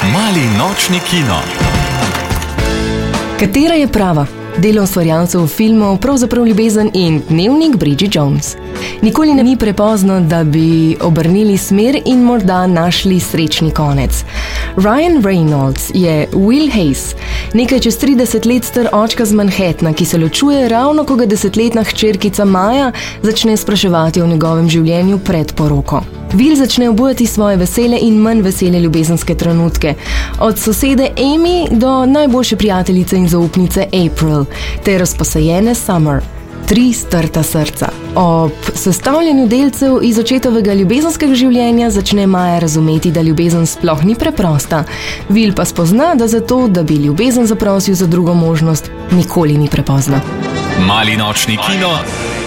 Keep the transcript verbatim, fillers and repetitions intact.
Mali nočni kino. Katera je prava? Delo ustvarjalcev filmov Pravzaprav ljubezen in Dnevnik Bridget Jones. Nikoli ne ni prepozno, da bi obrnili smer in morda našli srečni konec. Ryan Reynolds je Will Hayes, nekaj čez trideset let star očka z Manhattna, ki se ločuje ravno, ko ga desetletna hčerkica Maja začne spraševati o njegovem življenju pred poroko. Will začne obujati svoje vesele in manj vesele ljubezenske trenutke, od sosede Amy do najboljše prijateljice in zaupnice April, ter razposajene Summer. Tri strta srca. Ob sestavljanju delcev iz očetovega ljubezenskega življenja začne Maja razumeti, da ljubezen sploh ni preprosta. Will pa spozna, da zato, da bi ljubezen zaprosil za drugo možnost, nikoli ni prepozno. Mali nočni kino